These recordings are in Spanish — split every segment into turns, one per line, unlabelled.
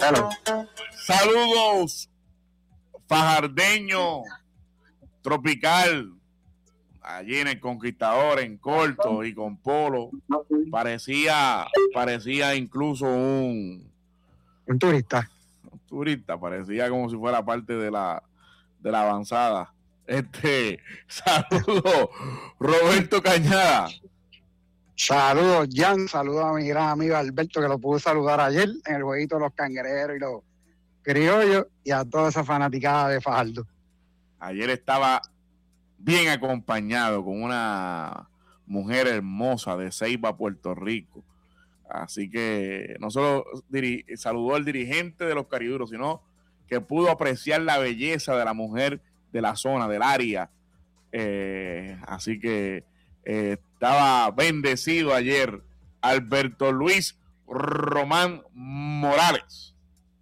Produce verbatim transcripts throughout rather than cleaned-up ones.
Hello.
Saludos, fajardeño, tropical, allí en el Conquistador, en corto y con polo. Parecía, parecía incluso un...
Un turista.
Un turista, parecía como si fuera parte de la, de la avanzada. Este, saludos, Roberto Cañada.
Saludos, Jan. Saludos a mi gran amigo Alberto, que lo pude saludar ayer en el jueguito de los cangrejeros y los criollos, y a toda esa fanaticada de Fajardo.
Ayer estaba bien acompañado con una mujer hermosa de Ceiba, Puerto Rico. Así que no solo diri- saludó al dirigente de los cariduros, sino que pudo apreciar la belleza de la mujer de la zona, del área. Eh, así que eh, estaba bendecido ayer Alberto Luis Román Morales.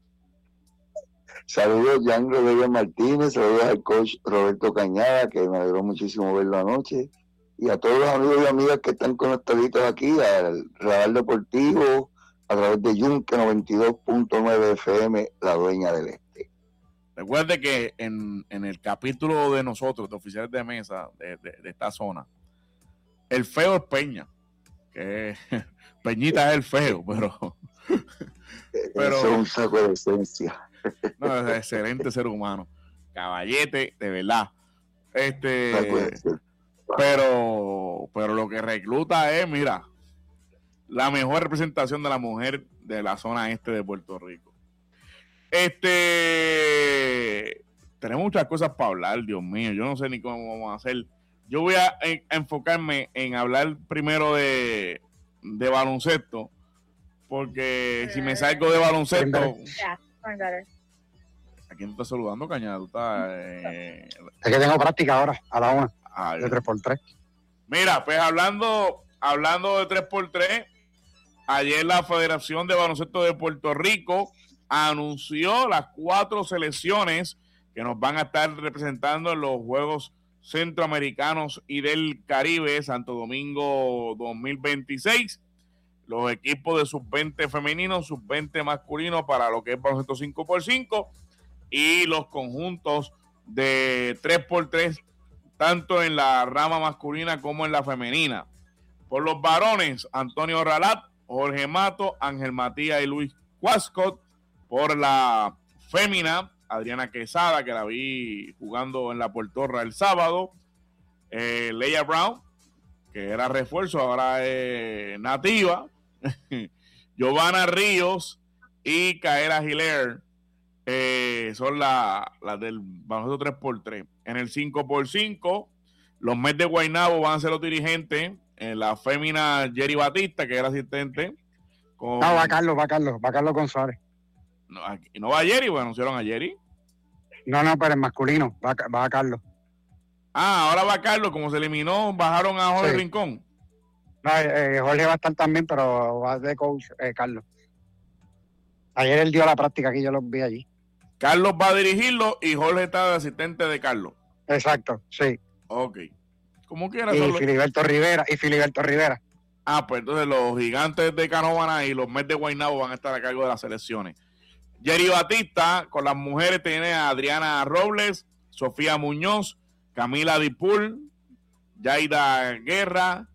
Saludos, Jan Rodríguez Martínez, saludos al coach Roberto Cañada, que me alegró muchísimo verlo anoche, y a todos los amigos y amigas que están conectaditos aquí al Radar Deportivo a través de Yunque noventa y dos punto nueve F M, la dueña del este.
Recuerde que en, en el capítulo de nosotros, de oficiales de mesa de, de, de esta zona, el feo es Peña, que Peñita es el feo, pero... pero
eso es un saco de esencia.
No, es excelente ser humano, caballete, de verdad. Este, pero, pero lo que recluta es, mira, la mejor representación de la mujer de la zona este de Puerto Rico. Este, tenemos muchas cosas para hablar, Dios mío, yo no sé ni cómo vamos a hacer. Yo voy a, a enfocarme en hablar primero de, de baloncesto, porque si me salgo de baloncesto... ¿A quién te está saludando, Cañada? ¿Tú estás, eh...
Es que tengo práctica ahora, a la una,
ah,
de tres por tres.
Mira, pues hablando, hablando de tres por tres, ayer la Federación de Baloncesto de Puerto Rico anunció las cuatro selecciones que nos van a estar representando en los Juegos Centroamericanos y del Caribe Santo Domingo dos mil veintiséis. Los equipos de sub veinte femenino, sub veinte masculino para lo que es baloncesto cinco por cinco y los conjuntos de tres por tres tanto en la rama masculina como en la femenina. Por los varones, Antonio Ralat, Jorge Mato, Ángel Matías y Luis Cuascot. Por la fémina, Adriana Quesada, que la vi jugando en la Puertorra el sábado. Eh, Leia Brown, que era refuerzo, ahora es nativa. Giovanna Ríos y Kaela Hilaire eh, son las la del baloncesto tres por tres. En el cinco por cinco, los Mets de Guaynabo van a ser los dirigentes. En la fémina, Jerry Batista, que era asistente. Con...
No, va Carlos, va Carlos, va Carlos González.
No, aquí, no va Jerry, pues anunciaron a Jerry.
No, no, pero el masculino, va, va Carlos.
Ah, ahora va Carlos, como se eliminó, bajaron a Jorge sí. Rincón.
No, eh, Jorge va a estar también, pero va de coach eh, Carlos. Ayer él dio la práctica aquí, yo los vi allí.
Carlos va a dirigirlo y Jorge está de asistente de Carlos.
Exacto, sí.
Ok. ¿Cómo quieras?
Y
solo...
Filiberto Rivera, y Filiberto Rivera.
Ah, pues entonces los gigantes de Canóvana y los Mets de Guaynabo van a estar a cargo de las selecciones. Jerry Batista, con las mujeres tiene a Adriana Robles, Sofía Muñoz, Camila Dipul, Yaida Guerra,